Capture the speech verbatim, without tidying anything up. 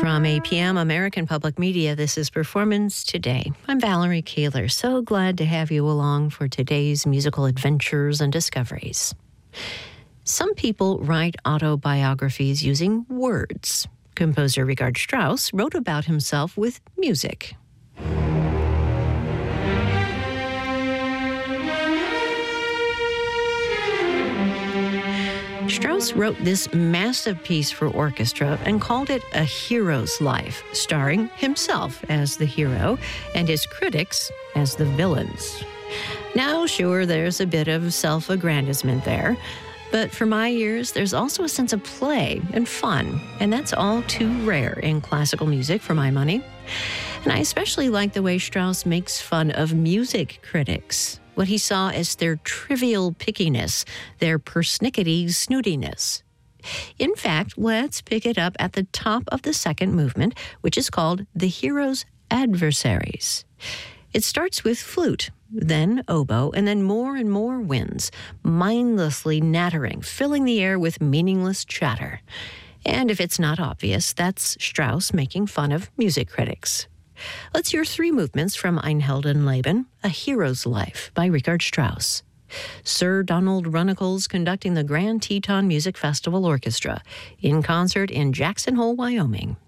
From A P M American Public Media, this is Performance Today. I'm Valerie Kaler. So glad to have you along for today's musical adventures and discoveries. Some people write autobiographies using words. Composer Richard Strauss wrote about himself with music. Strauss wrote this massive piece for orchestra and called it A Hero's Life, starring himself as the hero and his critics as the villains. Now, sure, there's a bit of self-aggrandizement there, but for my ears, there's also a sense of play and fun, and that's all too rare in classical music for my money. And I especially like the way Strauss makes fun of music critics, what he saw as their trivial pickiness, their persnickety snootiness. In fact, let's pick it up at the top of the second movement, which is called The Hero's Adversaries. It starts with flute, then oboe, and then more and more winds, mindlessly nattering, filling the air with meaningless chatter. And if it's not obvious, that's Strauss making fun of music critics. Let's hear three movements from Ein Heldenleben, A Hero's Life by Richard Strauss. Sir Donald Runnicles conducting the Grand Teton Music Festival Orchestra in concert in Jackson Hole, Wyoming.